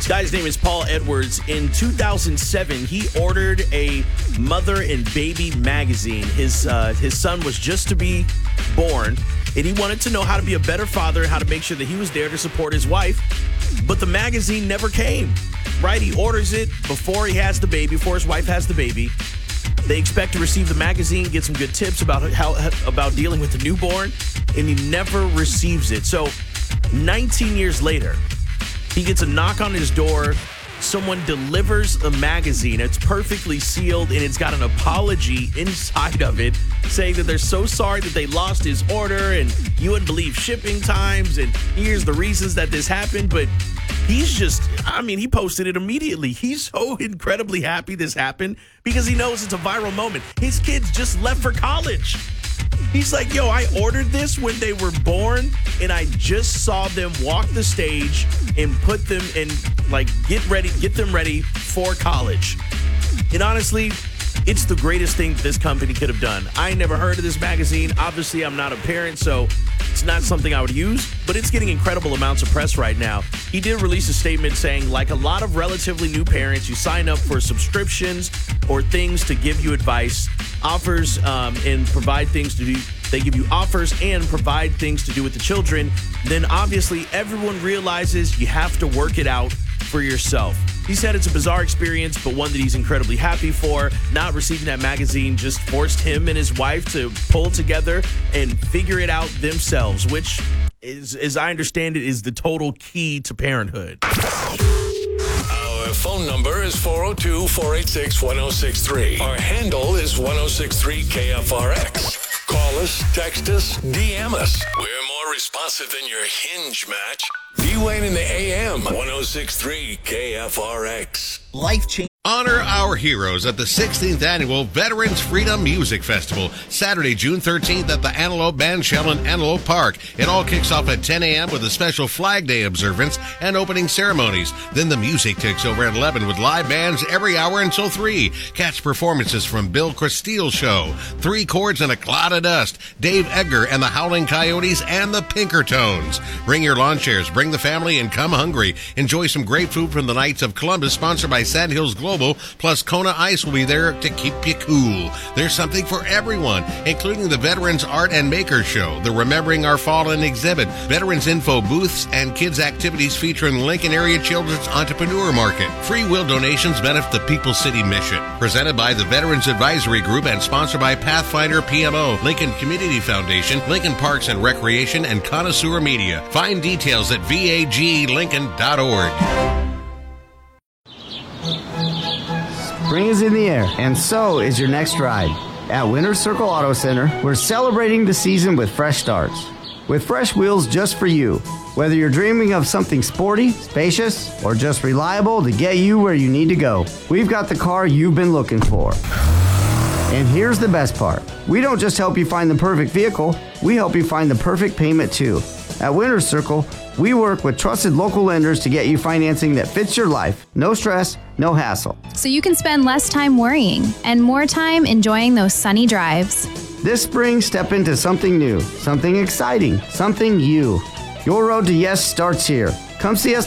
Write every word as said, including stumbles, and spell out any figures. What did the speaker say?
This guy's name is Paul Edwards. In two thousand seven, he ordered a mother and baby magazine. His uh, his son was just to be born, and he wanted to know how to be a better father, how to make sure that he was there to support his wife. But the magazine never came, right? He orders it before he has the baby, before his wife has the baby. They expect to receive the magazine, get some good tips about how about dealing with the newborn, and he never receives it. So nineteen years later, he gets a knock on his door. Someone delivers a magazine. It's perfectly sealed, and it's got an apology inside of it saying that they're so sorry that they lost his order, and you wouldn't believe shipping times, and here's the reasons that this happened. But he's just, I mean, he posted it immediately. He's so incredibly happy this happened because he knows it's a viral moment. His kids just left for college. He's like, yo, I ordered this when they were born, and I just saw them walk the stage and put them in, like, get ready, get them ready for college. And honestly, it's the greatest thing this company could have done. I never heard of this magazine. Obviously, I'm not a parent, so it's not something I would use, but it's getting incredible amounts of press right now. He did release a statement saying, like a lot of relatively new parents, you sign up for subscriptions or things to give you advice, offers, um, and provide things to do. They give you offers and provide things to do with the children. Then obviously everyone realizes you have to work it out for yourself. He said it's a bizarre experience, but one that he's incredibly happy for. Not receiving that magazine just forced him and his wife to pull together and figure it out themselves, which is, as I understand it, is the total key to parenthood. Our phone number is four oh two, four eight six, one oh six three. Our handle is one oh six three K F R X. Call us, text us, D M us. We're more responsive than your Hinge match. D-Wayne in the A M, one oh six three K F R X. Life change. Honor our heroes at the sixteenth Annual Veterans Freedom Music Festival, Saturday, June thirteenth at the Antelope Bandshell in Antelope Park. It all kicks off at ten a.m. with a special Flag Day observance and opening ceremonies. Then the music takes over at eleven with live bands every hour until three. Catch performances from Bill Cristile Show, Three Chords and a Cloud of Dust, Dave Edgar and the Howling Coyotes, and the Pinkertones. Bring your lawn chairs, bring the family, and come hungry. Enjoy some great food from the Knights of Columbus, sponsored by Sand Hills Global. Plus, Kona Ice will be there to keep you cool. There's something for everyone, including the Veterans Art and Makers Show, the Remembering Our Fallen exhibit, Veterans Info booths, and kids' activities featuring Lincoln Area Children's Entrepreneur Market. Free will donations benefit the People's City Mission. Presented by the Veterans Advisory Group and sponsored by Pathfinder P M O, Lincoln Community Foundation, Lincoln Parks and Recreation, and Connoisseur Media. Find details at V A G lincoln dot org. Spring is in the air, and so is your next ride. At Winter Circle Auto Center, we're celebrating the season with fresh starts. With fresh wheels just for you. Whether you're dreaming of something sporty, spacious, or just reliable to get you where you need to go, we've got the car you've been looking for. And here's the best part. We don't just help you find the perfect vehicle, we help you find the perfect payment too. At Winter Circle, we work with trusted local lenders to get you financing that fits your life. No stress, no hassle. So you can spend less time worrying and more time enjoying those sunny drives. This spring, step into something new, something exciting, something you. Your road to yes starts here. Come see us